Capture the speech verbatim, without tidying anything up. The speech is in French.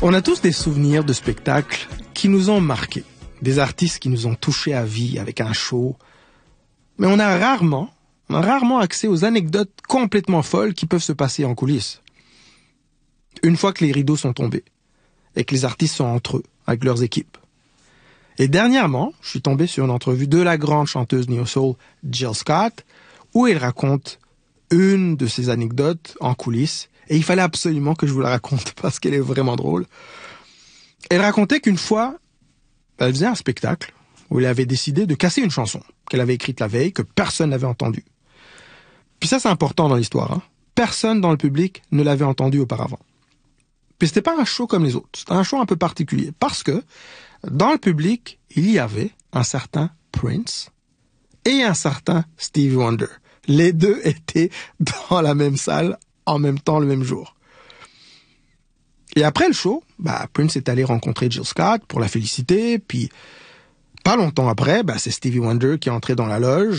On a tous des souvenirs de spectacles qui nous ont marqués, des artistes qui nous ont touchés à vie avec un show, mais on a rarement, on a rarement accès aux anecdotes complètement folles qui peuvent se passer en coulisses. Une fois que les rideaux sont tombés et que les artistes sont entre eux, avec leurs équipes. Et dernièrement, je suis tombé sur une entrevue de la grande chanteuse neo-soul Jill Scott, où elle raconte une de ses anecdotes en coulisses, et il fallait absolument que je vous la raconte parce qu'elle est vraiment drôle. Elle racontait qu'une fois, elle faisait un spectacle où elle avait décidé de casser une chanson qu'elle avait écrite la veille, que personne n'avait entendue. Puis ça, c'est important dans l'histoire, hein. Personne dans le public ne l'avait entendue auparavant. Puis c'était pas un show comme les autres, c'était un show un peu particulier, parce que dans le public, il y avait un certain Prince et un certain Stevie Wonder. Les deux étaient dans la même salle en même temps le même jour. Et après le show, bah, Prince est allé rencontrer Jill Scott pour la féliciter, puis pas longtemps après, bah, c'est Stevie Wonder qui est entré dans la loge